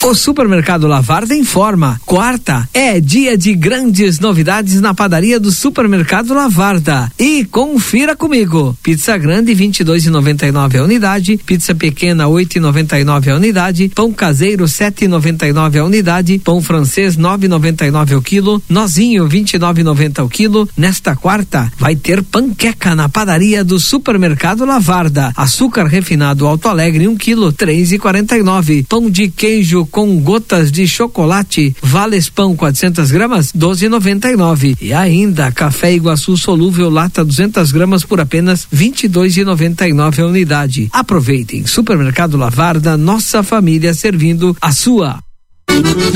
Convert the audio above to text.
O Supermercado Lavarda informa: quarta é dia de grandes novidades na padaria do Supermercado Lavarda. E confira comigo: pizza grande 22,99 a unidade, pizza pequena 8,99 a unidade, pão caseiro 7,99 a unidade, pão francês 9,99 ao quilo, nozinho 29,90 ao quilo. Nesta quarta vai ter panqueca na padaria do Supermercado Lavarda. Açúcar refinado Alto Alegre 1 quilo 3,49. Pão de queijo com gotas de chocolate Vales Pão 400 gramas 12,99. E ainda café Iguaçu solúvel lata 200 gramas por apenas 22,99 a unidade. Aproveitem. Supermercado Lavarda, nossa família servindo a sua.